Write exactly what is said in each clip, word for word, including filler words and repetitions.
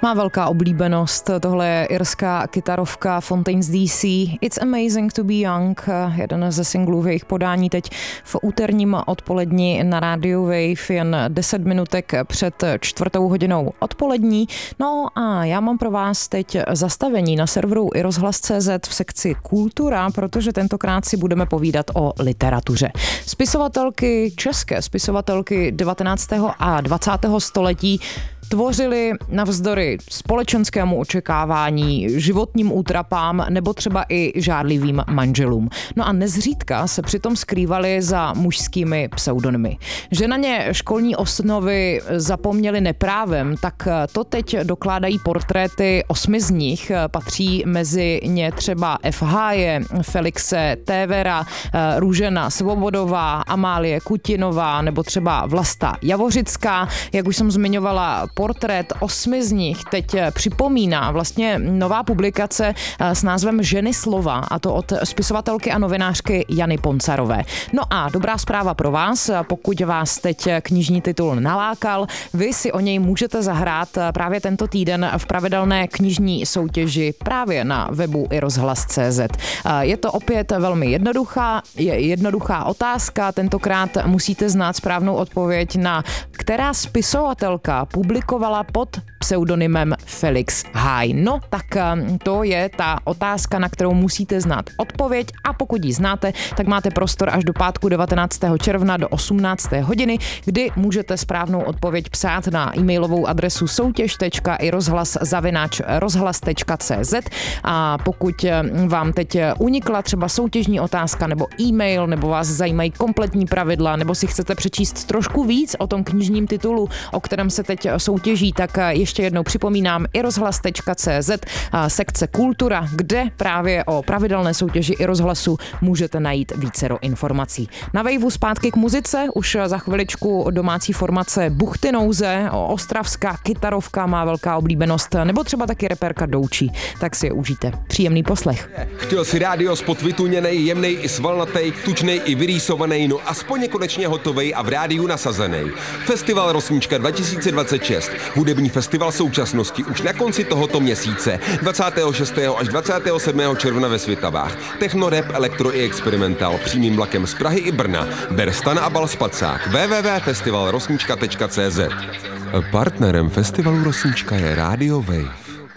Má velká oblíbenost, tohle je irská kytarovka Fontaines D C. It's Amazing to be Young, jeden ze singlů v jejich podání teď v úterním odpolední na rádiu Wave, jen deset minutek před čtvrtou hodinou odpolední. No a já mám pro vás teď zastavení na serveru iRozhlas tečka cé zet v sekci Kultura, protože tentokrát si budeme povídat o literatuře. Spisovatelky, české spisovatelky devatenáctého a dvacátého století tvořili navzdory společenskému očekávání, životním útrapám nebo třeba i žárlivým manželům. No a nezřídka se přitom skrývali za mužskými pseudonymy. Že na ně školní osnovy zapomněli neprávem, tak to teď dokládají portréty osmi z nich. Patří mezi ně třeba F. Háje, Felixe Tévera, Růžena Svobodová, Amálie Kutinová nebo třeba Vlasta Javořická. Jak už jsem zmiňovala, portrét osmi z nich teď připomíná vlastně nová publikace s názvem Ženy slova, a to od spisovatelky a novinářky Jany Poncarové. No a dobrá zpráva pro vás, pokud vás teď knižní titul nalákal, vy si o něj můžete zahrát právě tento týden v pravidelné knižní soutěži právě na webu iRozhlas tečka cé zet. Je to opět velmi jednoduchá, je jednoduchá otázka, tentokrát musíte znát správnou odpověď na která spisovatelka publikovala pod pseudonymem Felix Háj. No, tak to je ta otázka, na kterou musíte znát odpověď, a pokud ji znáte, tak máte prostor až do pátku devatenáctého června do osmnácté hodiny, kdy můžete správnou odpověď psát na e-mailovou adresu soutěž tečka irozhlas zavináč rozhlas tečka cé zet, a pokud vám teď unikla třeba soutěžní otázka nebo e-mail, nebo vás zajímají kompletní pravidla, nebo si chcete přečíst trošku víc o tom knižním titulu, o kterém se teď soutěží, tak ještě jednou připomínám iRozhlas tečka cé zet, sekce Kultura, kde právě o pravidelné soutěži iRozhlasu můžete najít vícero informací. Na Waveu zpátky k muzice, už za chviličku domácí formace Buchty nouze, ostravská kytarovka má velká oblíbenost, nebo třeba taky reperka Doučí, tak si je užijte. Příjemný poslech. Chtěl si rádio spot vytuněnej, jemnej i svalnatej, tučnej i vyrýsovanej, no aspoň je konečně hotovej a v rádiu nasazenej. Festival Rosnička dva tisíce dvacet šest, hudební festival současnosti už na konci tohoto měsíce, dvacátého šestého až dvacátého sedmého června ve Svitavách. Techno, rap, elektro i experimentál, přímým vlakem z Prahy i Brna. Ber stan a bal spacák. w w w tečka festival rosnička tečka cé zet. Partnerem festivalu Rosnička je Radio Wave.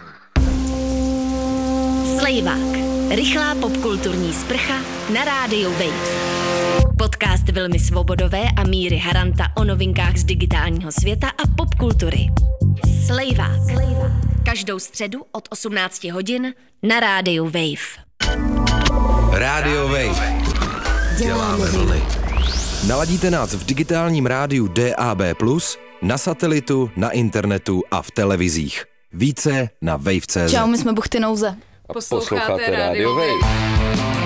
Slejvák. Rychlá popkulturní sprcha na rádiu Wave. Podcast Vilmy Svobodové a Míry Haranta o novinkách z digitálního světa a popkultury. Slejvák. Každou středu od osmnácti hodin na rádiu Wave. Radio Wave. Děláme vlny. Naladíte nás v digitálním rádiu D A B plus, na satelitu, na internetu a v televizích. Více na wave tečka cé zet. Čau, my jsme Buchty nouze. Posloucháte Radio Wave.